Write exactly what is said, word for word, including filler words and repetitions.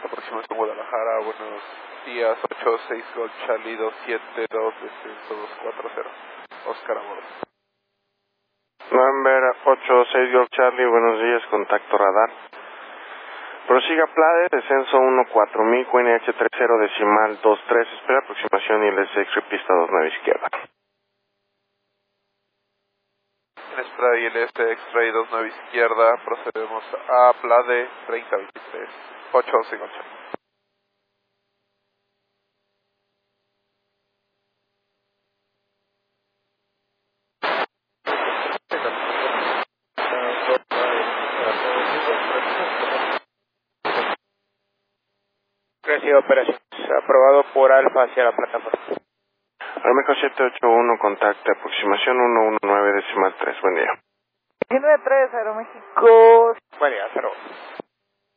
aproximación Guadalajara, buenos días, ocho seis Golf Charlie dos siete dos, descenso dos cuatro cero, Oscar Amor. November ocho seis Golf Charlie, buenos días, contacto radar. Prosiga Plade, descenso uno cuatro mil, Q N H treinta decimal dos tres, espera aproximación y L S X pista dos nueve izquierda. En espera y L S X ray dos nueve izquierda, procedemos a Plade treinta veintitrés, ocho once Golf Charlie. Recibe operaciones. Aprobado por Alfa hacia la plataforma. Aeroméxico siete ocho uno, contacto, aproximación uno uno nueve decimal tres, buen día. diecinueve tres, Aeroméxico. Buen día, cero.